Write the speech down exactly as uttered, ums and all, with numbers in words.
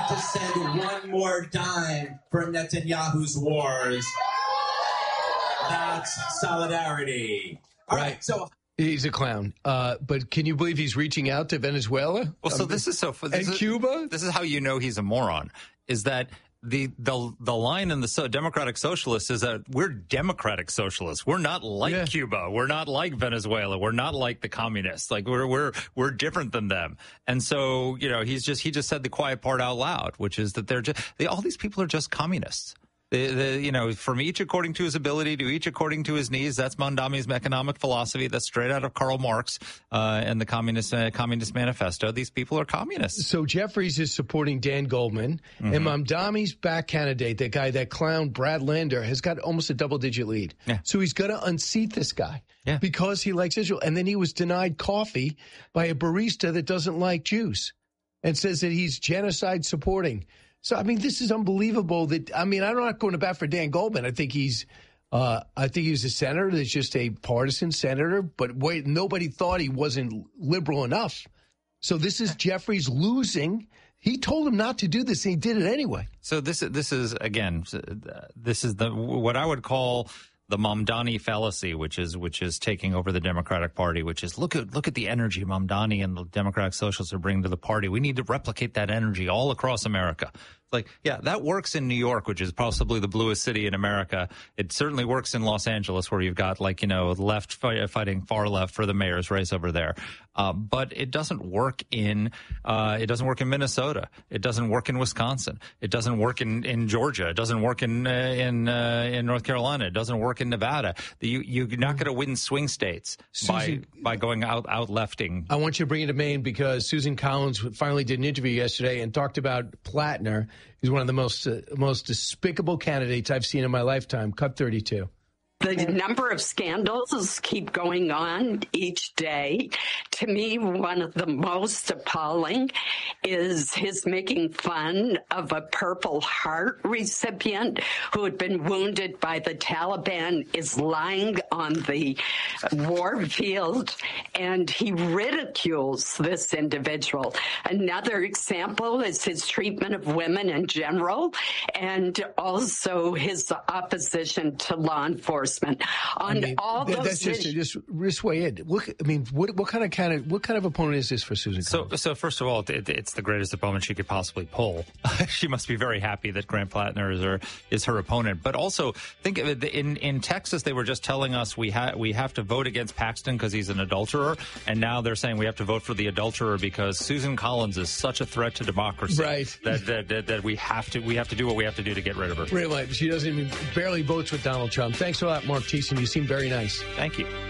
to send one more dime for Netanyahu's wars. That's solidarity. All right, right so... He's a clown. Uh, but can you believe he's reaching out to Venezuela? Well, so um, this is so... This and is, Cuba? This is how you know he's a moron, is that the the the line in the so Democratic Socialists is that we're Democratic Socialists. We're not like yeah. Cuba. We're not like Venezuela. We're not like the communists. Like we're we're we're different than them. And so, you know, he's just he just said the quiet part out loud, which is that they're just they, all these people are just communists. The, the, you know, from each according to his ability to each according to his needs. That's Mondami's economic philosophy. That's straight out of Karl Marx uh, and the Communist uh, Communist Manifesto. These people are communists. So Jeffries is supporting Dan Goldman, mm-hmm. and Mondami's back candidate, that guy, that clown Brad Lander, has got almost a double-digit lead. Yeah. So he's going to unseat this guy yeah. because he likes Israel. And then he was denied coffee by a barista that doesn't like Jews and says that he's genocide supporting. So, I mean, this is unbelievable that, I mean, I'm not going to bat for Dan Goldman. I think he's, uh, I think he's a senator that's just a partisan senator, but wait, nobody thought he wasn't liberal enough. So this is Jeffries losing. He told him not to do this, and he did it anyway. So this, this is, again, this is the, what I would call the Mamdani fallacy, which is which is taking over the Democratic Party, which is look at look at the energy Mamdani and the Democratic Socialists are bringing to the party. We need to replicate that energy all across America. Like, yeah, that works in New York, which is possibly the bluest city in America. It certainly works in Los Angeles, where you've got, like, you know, left fighting far left for the mayor's race over there. Uh, but it doesn't work in uh, it doesn't work in Minnesota. It doesn't work in Wisconsin. It doesn't work in, in Georgia. It doesn't work in uh, in uh, in North Carolina. It doesn't work in Nevada. You you're not going to win swing states Susan, by by going out out lefting. I want you to bring it to Maine because Susan Collins finally did an interview yesterday and talked about Plattner. He's one of the most uh, most despicable candidates I've seen in my lifetime. Cut thirty-two. The number of scandals keep going on each day. To me, one of the most appalling is his making fun of a Purple Heart recipient who had been wounded by the Taliban, is lying on the war field, and he ridicules this individual. Another example is his treatment of women in general, and also his opposition to law enforcement. On I mean, all that, those that's just issues. just this way in. Look, I mean, what what kind of kind of what kind of opponent is this for Susan So, Collins? so first of all, it, it's the greatest opponent she could possibly pull. She must be very happy that Grant Plattner is her is her opponent. But also, think of it in in Texas, they were just telling us we have we have to vote against Paxton because he's an adulterer, and now they're saying we have to vote for the adulterer because Susan Collins is such a threat to democracy. Right. That that, that, that we have to we have to do what we have to do to get rid of her. Really, she doesn't even barely votes with Donald Trump. Thanks a lot, Mark Thiessen. You seem very nice. Thank you.